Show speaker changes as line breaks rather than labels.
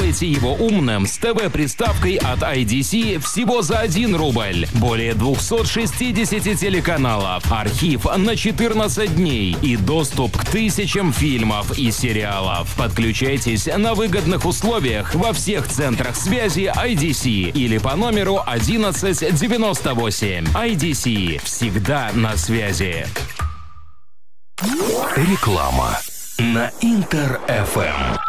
сделайте его умным с ТВ-приставкой от IDC всего за 1 рубль. Более 260 телеканалов, архив на 14 дней и доступ к тысячам фильмов и сериалов. Подключайтесь на выгодных условиях во всех центрах связи IDC или по номеру 1198. IDC. Всегда на связи.
Реклама на Интер-ФМ.